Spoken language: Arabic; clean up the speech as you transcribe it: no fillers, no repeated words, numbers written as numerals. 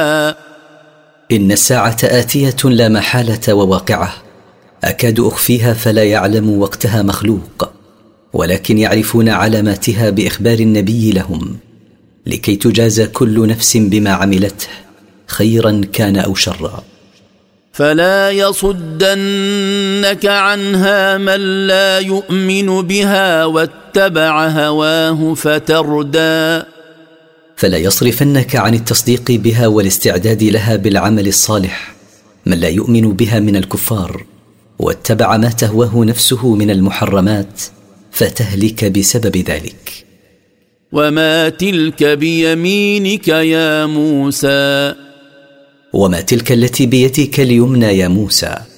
إن الساعة آتية لا محالة وواقعة، أكاد أخفيها فلا يعلم وقتها مخلوق، ولكن يعرفون علاماتها بإخبار النبي لهم، لكي تجازى كل نفس بما عملته خيرا كان أو شرا. فلا يصدنك عنها من لا يؤمن بها واتبع هواه فتردى. فلا يصرفنك عن التصديق بها والاستعداد لها بالعمل الصالح من لا يؤمن بها من الكفار، واتبع ما تهواه نفسه من المحرمات فتهلك بسبب ذلك. وما تلك بيمينك يا موسى؟ وما تلك التي بيدك اليمنى يا موسى؟